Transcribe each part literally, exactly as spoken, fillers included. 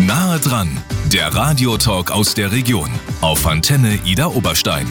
Nahe dran, der Radiotalk aus der Region auf Antenne Idar Oberstein.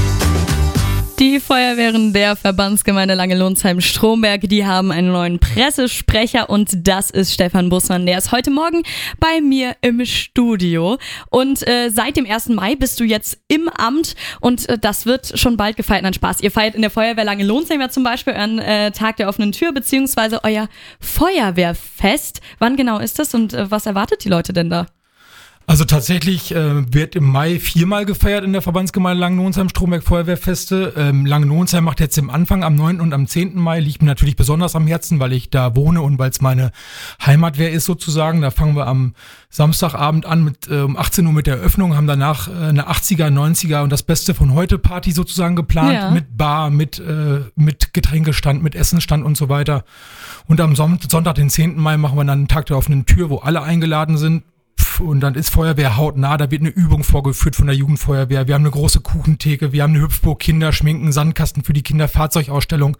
Die Feuerwehren der Verbandsgemeinde Langenlonsheim-Stromberg, die haben einen neuen Pressesprecher und das ist Stefan Bussmann. Der ist heute Morgen bei mir im Studio und äh, seit dem ersten Mai bist du jetzt im Amt und äh, das wird schon bald gefeiert. Nein, Spaß. Ihr feiert in der Feuerwehr Langenlonsheim ja zum Beispiel euren äh, Tag der offenen Tür beziehungsweise euer Feuerwehrfest. Wann genau ist das und äh, was erwartet die Leute denn da? Also tatsächlich äh, wird im Mai viermal gefeiert in der Verbandsgemeinde Langenlonsheim-Stromberg Feuerwehrfeste. Ähm, Langenlonsheim macht jetzt im Anfang am neunten und am zehnten Mai, liegt mir natürlich besonders am Herzen, weil ich da wohne und weil es meine Heimatwehr ist sozusagen. Da fangen wir am Samstagabend an mit äh, um achtzehn Uhr mit der Eröffnung, haben danach äh, eine achtziger, neunziger und das Beste von heute Party sozusagen geplant, ja. mit Bar, mit, äh, mit Getränkestand, mit Essenstand und so weiter. Und am Son- Sonntag, den zehnten Mai, machen wir dann einen Tag der offenen Tür, wo alle eingeladen sind. Und dann ist Feuerwehr hautnah, da wird eine Übung vorgeführt von der Jugendfeuerwehr. Wir haben eine große Kuchentheke, wir haben eine Hüpfburg, Kinder, Schminken, Sandkasten für die Kinder, Fahrzeugausstellung.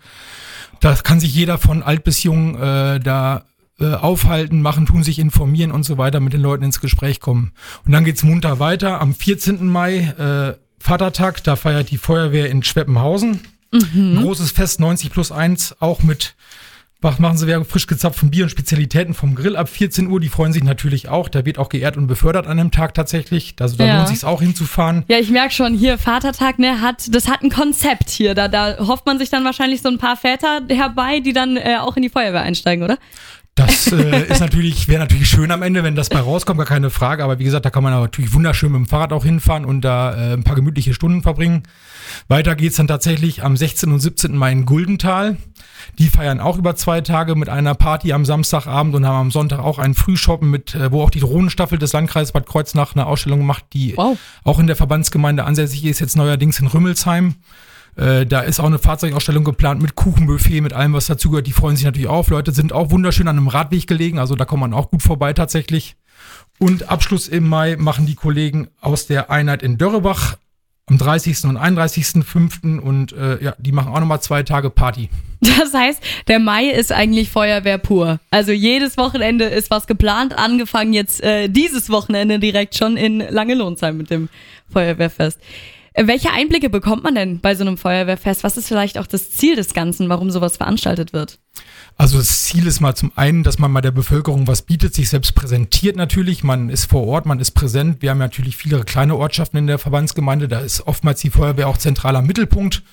Da kann sich jeder von alt bis jung äh, da äh, aufhalten, machen, tun, sich informieren und so weiter, mit den Leuten ins Gespräch kommen. Und dann geht's munter weiter. Am vierzehnten Mai, äh, Vatertag, da feiert die Feuerwehr in Schweppenhausen. Mhm. Ein großes Fest, neunzig plus eins, auch mit machen sie wieder frisch gezapften Bier und Spezialitäten vom Grill ab vierzehn Uhr. Die freuen sich natürlich auch. Da wird auch geehrt und befördert an dem Tag tatsächlich. Also da ja. lohnt sich's auch hinzufahren. Ja, ich merke schon, hier Vatertag, ne, hat, das hat ein Konzept hier. Da, da hofft man sich dann wahrscheinlich so ein paar Väter herbei, die dann äh, auch in die Feuerwehr einsteigen, oder? Das äh, ist natürlich, wäre natürlich schön am Ende, wenn das bei rauskommt, gar keine Frage. Aber wie gesagt, da kann man natürlich wunderschön mit dem Fahrrad auch hinfahren und da äh, ein paar gemütliche Stunden verbringen. Weiter geht's dann tatsächlich am sechzehnten und siebzehnten Mai in Guldenthal. Die feiern auch über zwei Tage mit einer Party am Samstagabend und haben am Sonntag auch einen Frühshoppen mit, äh, wo auch die Drohnenstaffel des Landkreises Bad Kreuznach eine Ausstellung macht, die wow. auch in der Verbandsgemeinde ansässig ist, jetzt neuerdings in Rümmelsheim. Äh, da ist auch eine Fahrzeugausstellung geplant mit Kuchenbuffet, mit allem, was dazugehört. Die freuen sich natürlich auf. Leute sind auch wunderschön an einem Radweg gelegen, also da kommt man auch gut vorbei tatsächlich. Und Abschluss im Mai machen die Kollegen aus der Einheit in Dörrebach am dreißigsten und einunddreißigsten fünften und äh, ja, die machen auch nochmal zwei Tage Party. Das heißt, der Mai ist eigentlich Feuerwehr pur. Also jedes Wochenende ist was geplant, angefangen jetzt äh, dieses Wochenende direkt schon in Langenlonsheim mit dem Feuerwehrfest. Welche Einblicke bekommt man denn bei so einem Feuerwehrfest? Was ist vielleicht auch das Ziel des Ganzen, warum sowas veranstaltet wird? Also das Ziel ist mal zum einen, dass man mal der Bevölkerung was bietet, sich selbst präsentiert natürlich. Man ist vor Ort, man ist präsent. Wir haben natürlich viele kleine Ortschaften in der Verbandsgemeinde. Da ist oftmals die Feuerwehr auch zentraler Mittelpunkt,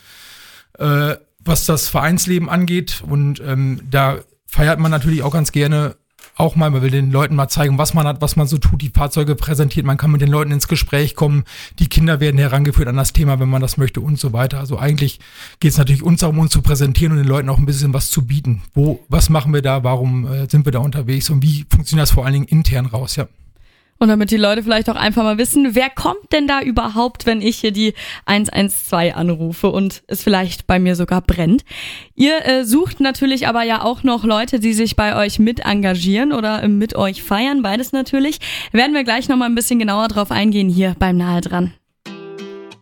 äh, was das Vereinsleben angeht. Und ähm, da feiert man natürlich auch ganz gerne auch mal, man will den Leuten mal zeigen, was man hat, was man so tut, die Fahrzeuge präsentiert, man kann mit den Leuten ins Gespräch kommen, die Kinder werden herangeführt an das Thema, wenn man das möchte und so weiter. Also eigentlich geht es natürlich uns darum, uns zu präsentieren und den Leuten auch ein bisschen was zu bieten. Wo, was machen wir da, warum äh, sind wir da unterwegs und wie funktioniert das vor allen Dingen intern raus, ja. Und damit die Leute vielleicht auch einfach mal wissen, wer kommt denn da überhaupt, wenn ich hier die eins eins zwei anrufe und es vielleicht bei mir sogar brennt. Ihr äh, sucht natürlich aber ja auch noch Leute, die sich bei euch mit engagieren oder äh, mit euch feiern, beides natürlich. Werden wir gleich nochmal ein bisschen genauer drauf eingehen hier beim Nahe dran.